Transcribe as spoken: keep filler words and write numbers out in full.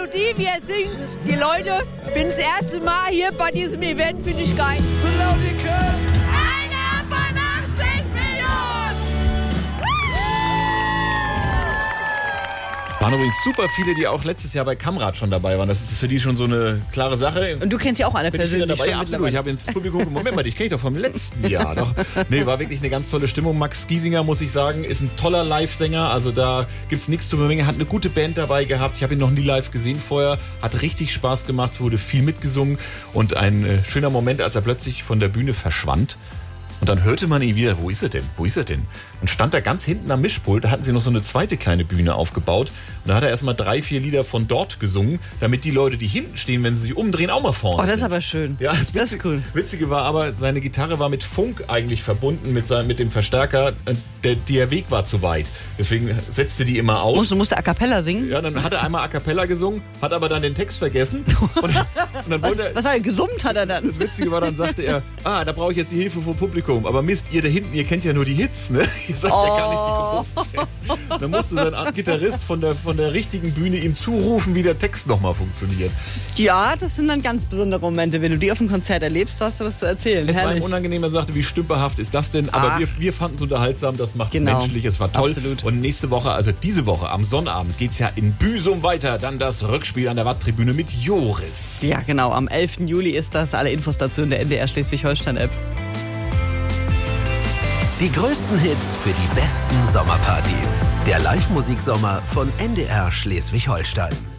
Melodie, wie er singt. Die Leute, ich bin das erste Mal hier bei diesem Event, finde ich geil. So laut ihr könnt. Einer von achtzig Millionen! Waren übrigens super viele, die auch letztes Jahr bei Kamrad schon dabei waren. Das ist für die schon so eine klare Sache. Und du kennst ja auch alle Bin ich wieder persönlich dabei? schon Ja, absolut. Ich habe ins Publikum, Moment mal, dich kenne ich doch vom letzten Jahr. Doch. Nee, war wirklich eine ganz tolle Stimmung. Max Giesinger, muss ich sagen, ist ein toller Live-Sänger. Also da gibt's nichts zu bemängeln. Hat eine gute Band dabei gehabt. Ich habe ihn noch nie live gesehen vorher. Hat richtig Spaß gemacht. Es wurde viel mitgesungen. Und ein äh, schöner Moment, als er plötzlich von der Bühne verschwand. Und dann hörte man ihn wieder, wo ist er denn, wo ist er denn? Und stand da ganz hinten am Mischpult, da hatten sie noch so eine zweite kleine Bühne aufgebaut. Und da hat er erstmal drei, vier Lieder von dort gesungen, damit die Leute, die hinten stehen, wenn sie sich umdrehen, auch mal vorne Oh, das ist sind. aber schön. Ja, das, Das ist cool. Witzige war aber, seine Gitarre war mit Funk eigentlich verbunden, mit, seinem, mit dem Verstärker. Der, der Weg war zu weit. Deswegen setzte die immer aus. Musst, du musst a cappella singen? Ja, dann hat er einmal a cappella gesungen, hat aber dann den Text vergessen. Und, und dann Was, wollte er, was hat er gesummt, hat er dann? das Witzige war, dann sagte er, ah, da brauche ich jetzt die Hilfe vom Publikum. Aber Mist, ihr da hinten, ihr kennt ja nur die Hits, ne? Ihr seid Oh. ja gar nicht die großen Fans. Dann musste sein Gitarrist von der, von der richtigen Bühne ihm zurufen, wie der Text nochmal funktioniert. Ja, das sind dann ganz besondere Momente. Wenn du die auf dem Konzert erlebst, hast du was zu erzählen. Es war Herrlich. ihm unangenehm, er sagte, wie stümperhaft ist das denn? Aber Ach. wir, wir fanden es unterhaltsam, das macht es Genau. menschlich, es war toll. Absolut. Und nächste Woche, also diese Woche, am Sonnabend, geht's ja in Büsum weiter. Dann das Rückspiel an der Watttribüne mit Joris. Ja, genau. Am elften Juli ist das. Alle Infos dazu in der N D R Schleswig-Holstein-App. Die größten Hits für die besten Sommerpartys. Der Live-Musik-Sommer von N D R Schleswig-Holstein.